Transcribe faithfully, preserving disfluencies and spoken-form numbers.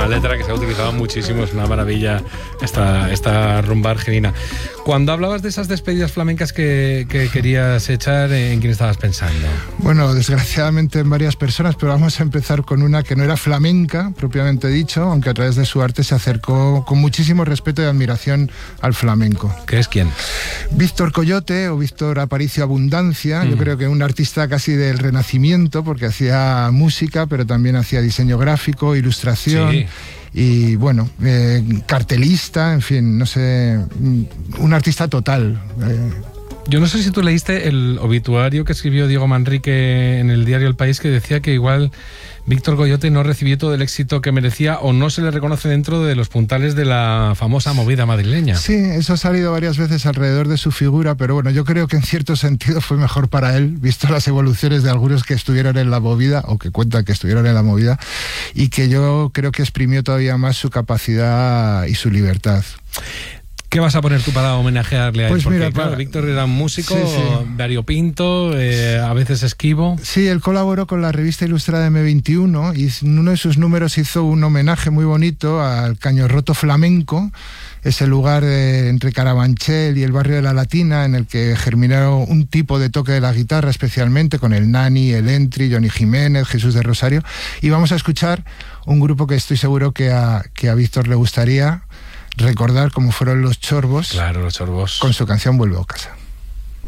letra que se ha utilizado muchísimo, es una maravilla esta, esta rumba argelina. Cuando hablabas de esas despedidas flamencas que, que querías echar, ¿en quién estabas pensando? Bueno, desgraciadamente en varias personas, pero vamos a empezar con una que no era flamenca, propiamente dicho, aunque a través de su arte se acercó con muchísimo respeto y admiración al flamenco. ¿Qué es quién? Víctor Coyote o Víctor Aparicio Abundancia, mm. yo creo que un artista casi del Renacimiento, porque hacía música, pero también hacía diseño gráfico, ilustración... Sí. Y bueno, eh, cartelista, en fin, no sé, un artista total. Eh. Yo no sé si tú leíste el obituario que escribió Diego Manrique en el diario El País, que decía que igual Víctor Coyote no recibió todo el éxito que merecía o no se le reconoce dentro de los puntales de la famosa movida madrileña. Sí, eso ha salido varias veces alrededor de su figura, pero bueno, yo creo que en cierto sentido fue mejor para él, visto las evoluciones de algunos que estuvieron en la movida, o que cuentan que estuvieron en la movida, y que yo creo que exprimió todavía más su capacidad y su libertad. ¿Qué vas a poner tú para homenajearle a él? Pues Porque, mira, claro, para... Víctor era un músico, sí, sí. variopinto, eh, a veces esquivo. Sí, él colaboró con la revista ilustrada eme veintiuno y en uno de sus números hizo un homenaje muy bonito al Cañorroto Flamenco, ese lugar eh, entre Carabanchel y el barrio de la Latina, en el que germinaron un tipo de toque de la guitarra, especialmente con el Nani, el Entry, Johnny Jiménez, Jesús de Rosario. Y vamos a escuchar un grupo que estoy seguro que a, que a Víctor le gustaría recordar, como fueron los Chorbos. Claro, los Chorbos. Con su canción Vuelvo a casa.